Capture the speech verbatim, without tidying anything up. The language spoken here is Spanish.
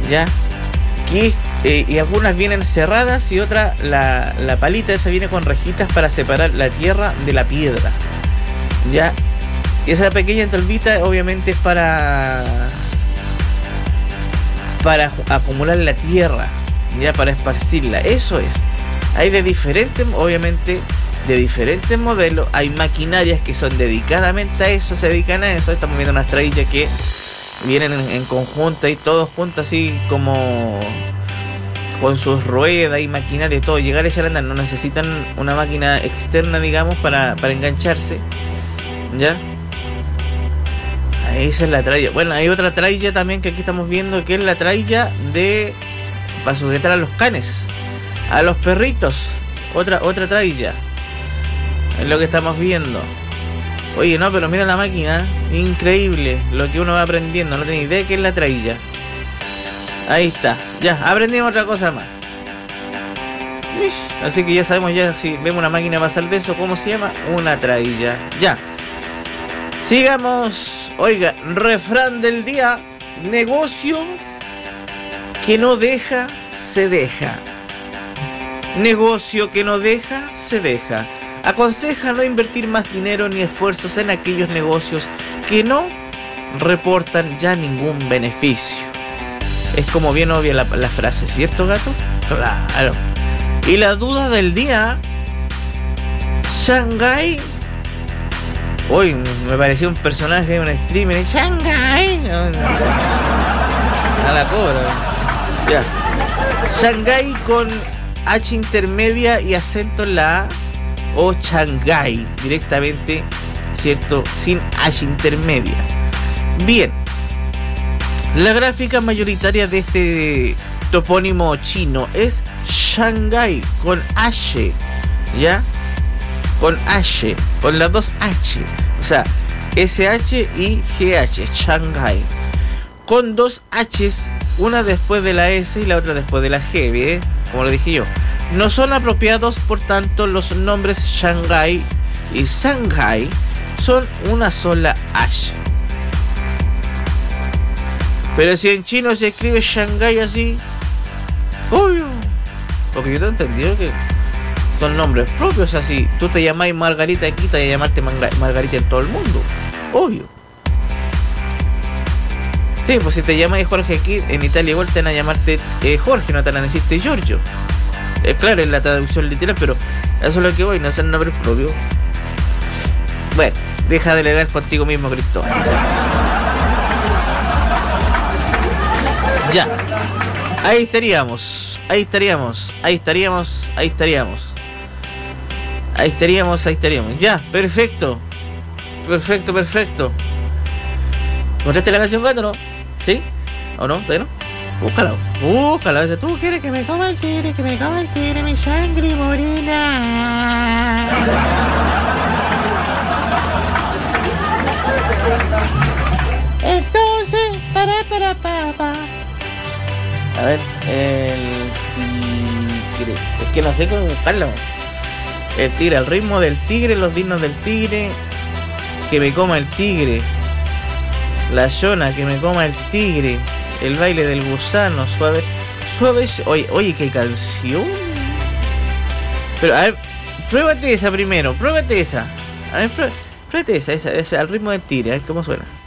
¿ya? Que, eh, y algunas vienen cerradas y otra, la, la palita esa viene con rejitas para separar la tierra de la piedra, ¿ya? Y esa pequeña tolvita obviamente es para para acumular la tierra, ya, para esparcirla. Eso es. Hay de diferentes, obviamente, de diferentes modelos. Hay maquinarias que son dedicadamente a eso, se dedican a eso. Estamos viendo unas traillas que vienen en, en conjunto y todos juntos, así como con sus ruedas y maquinaria y todo. Llegar a echar a andar, no necesitan una máquina externa, digamos, para, para engancharse, ¿ya? Esa es la trailla. Bueno, hay otra trailla también que aquí estamos viendo, que es la trailla de para sujetar a los canes, a los perritos. Otra otra trailla. Es lo que estamos viendo. Oye, no, pero mira la máquina, increíble lo que uno va aprendiendo. No tengo idea de qué es la trailla. Ahí está. Ya, aprendimos otra cosa más. Así que ya sabemos, ya si vemos una máquina pasar de eso, ¿cómo se llama? Una trailla. Ya. Sigamos. Oiga, refrán del día: negocio que no deja, se deja. Negocio que no deja, se deja. Aconseja no invertir más dinero ni esfuerzos en aquellos negocios que no reportan ya ningún beneficio. Es como bien obvia la, la frase, ¿cierto, gato? Claro. Y la duda del día: Shanghái. Hoy me pareció un personaje, un streamer. Shanghái. A la cobra. Ya. Shanghái con H intermedia y acento en la A. O Shanghái directamente, ¿cierto? Sin H intermedia. Bien. La gráfica mayoritaria de este topónimo chino es Shanghái con H. ¿Ya? Con H, con las dos H, o sea, S H y G H, Shanghái, con dos H's, una después de la S y la otra después de la G, ¿bien? Como lo dije yo. No son apropiados, por tanto, los nombres Shanghái y Shanghai son una sola H. Pero si en chino se escribe Shanghái así, obvio, porque yo te he entendido que son nombres propios, así. Tú te llamáis Margarita aquí, te vas a llamarte Margarita en todo el mundo. Obvio. Sí, pues si te llamáis Jorge aquí, en Italia igual te van a llamarte eh, Jorge, no te van a decirte Giorgio. Es eh, claro, es la traducción literal, pero eso es lo que voy, no son nombres propios. Bueno, deja de delegar contigo mismo, Cristóbal. Ya. Ahí estaríamos, ahí estaríamos, ahí estaríamos, ahí estaríamos. Ahí estaríamos, ahí estaríamos. Ya, perfecto. Perfecto, perfecto. ¿Mostraste la canción, gato, no? ¿Sí? ¿O no? ¿Todavía no? Búscala. Búscala. Tú quieres que me coma el tigre, que me coma el tigre, mi sangre morena. Entonces, para, para, para, para. A ver, el tigre. Es que no sé cómo buscarlo. El tigre, el ritmo del tigre, los dignos del tigre. Que me coma el tigre. La Yona, que me coma el tigre. El baile del gusano, suave. Suave. Oye, oye, qué canción. Pero, a ver, pruébate esa primero. Pruébate esa. A ver, pruébate esa, esa, esa, al ritmo del tigre. A ver cómo suena.